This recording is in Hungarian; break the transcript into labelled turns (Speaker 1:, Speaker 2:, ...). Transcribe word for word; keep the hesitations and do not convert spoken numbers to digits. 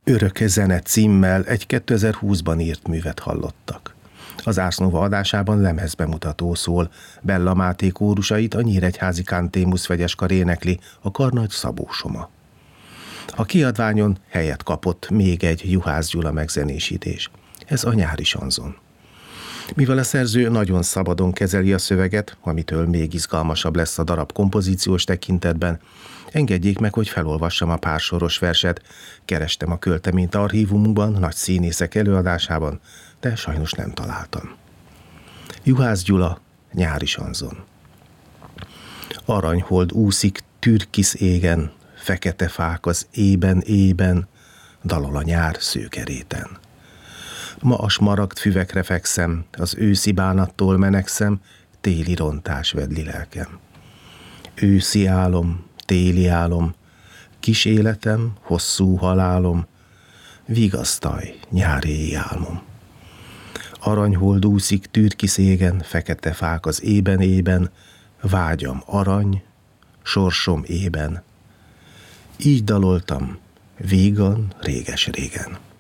Speaker 1: Örök zene címmel egy kétezer-húszban írt művet hallottak. Az Ars Nova adásában lemezbemutató szól, Bella Máté kórusait a Nyíregyházi Kantémusz vegyeskar énekli, a Karnagy Szabó Soma. A kiadványon helyet kapott még egy Juhász Gyula megzenésítés. Ez a Nyári sanzon. Mivel a szerző nagyon szabadon kezeli a szöveget, amitől még izgalmasabb lesz a darab kompozíciós tekintetben, engedjék meg, hogy felolvassam a pár soros verset. Kerestem a költeményt archívumunkban, nagy színészek előadásában, de sajnos nem találtam. Juhász Gyula, Nyári sanzon. Aranyhold úszik türkisz égen, fekete fák az ében ében, dalol a nyár szőkeréten. Ma a smaragd füvekre fekszem, az őszi bánattól menekszem, téli rontás vedli lelkem. Őszi álom, téli álom, kis életem, hosszú halálom, vigasztalj, nyári álmom. Aranyhold úszik türkisz égen, fekete fák az ében ében, vágyam arany, sorsom ében. Így daloltam, vígan, réges-régen.